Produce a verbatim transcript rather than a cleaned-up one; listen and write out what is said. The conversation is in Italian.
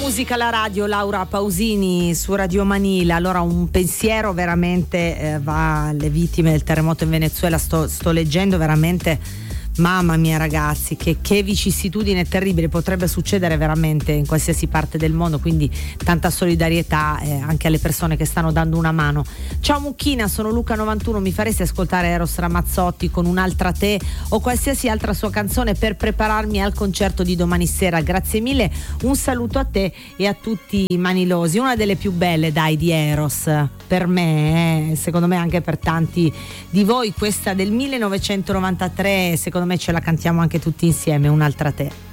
musica alla radio, Laura Pausini su Radio Manila. Allora un pensiero veramente eh, va alle vittime del terremoto in Venezuela. Sto, sto leggendo veramente, mamma mia ragazzi, che, che vicissitudine terribile, potrebbe succedere veramente in qualsiasi parte del mondo, quindi tanta solidarietà eh, anche alle persone che stanno dando una mano. Ciao Mucchina, sono Luca novantuno, mi faresti ascoltare Eros Ramazzotti con Un'altra te o qualsiasi altra sua canzone per prepararmi al concerto di domani sera? Grazie mille, un saluto a te e a tutti i manilosi. Una delle più belle, dai, di Eros per me, eh, secondo me anche per tanti di voi, questa del millenovecentonovantatré, secondo me ce la cantiamo anche tutti insieme, Un'altra te.